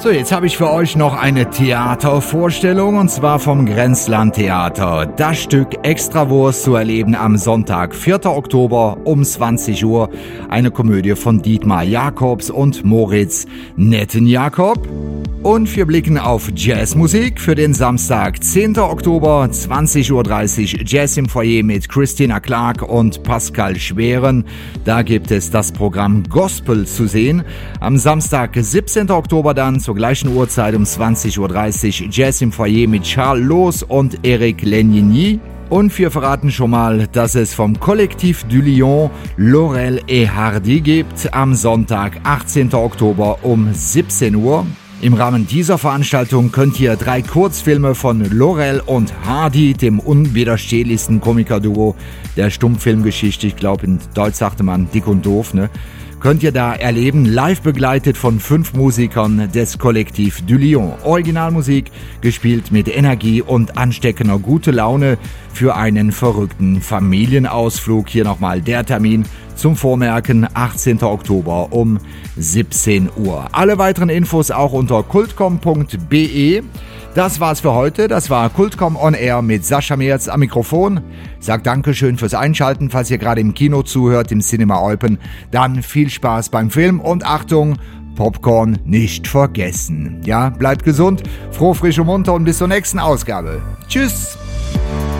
So, jetzt habe ich für euch noch eine Theatervorstellung und zwar vom Grenzland Theater. Das Stück Extrawurst zu erleben am Sonntag, 4. Oktober um 20 Uhr. Eine Komödie von Dietmar Jacobs und Moritz Netten-Jakob. Und wir blicken auf Jazzmusik für den Samstag, 10. Oktober, 20.30 Uhr, Jazz im Foyer mit Christina Clark und Pascal Schweren. Da gibt es das Programm Gospel zu sehen. Am Samstag, 17. Oktober dann zur gleichen Uhrzeit um 20.30 Uhr, Jazz im Foyer mit Charles Loos und Eric Lenigny. Und wir verraten schon mal, dass es vom Collectif du Lion Laurel et Hardy gibt am Sonntag, 18. Oktober um 17 Uhr. Im Rahmen dieser Veranstaltung könnt ihr 3 Kurzfilme von Laurel und Hardy, dem unwiderstehlichsten Komikerduo der Stummfilmgeschichte, ich glaube in Deutsch sagte man Dick und Doof, könnt ihr da erleben, live begleitet von 5 Musikern des Collectif du Lion. Originalmusik, gespielt mit Energie und ansteckender gute Laune für einen verrückten Familienausflug. Hier nochmal der Termin zum Vormerken, 18. Oktober um 17 Uhr. Alle weiteren Infos auch unter kultcom.be. Das war's für heute. Das war Kultcom On Air mit Sascha Merz am Mikrofon. Sag Dankeschön fürs Einschalten, falls ihr gerade im Kino zuhört, im Cinema Eupen. Dann viel Spaß beim Film und Achtung, Popcorn nicht vergessen. Ja, bleibt gesund, froh, frisch und munter und bis zur nächsten Ausgabe. Tschüss!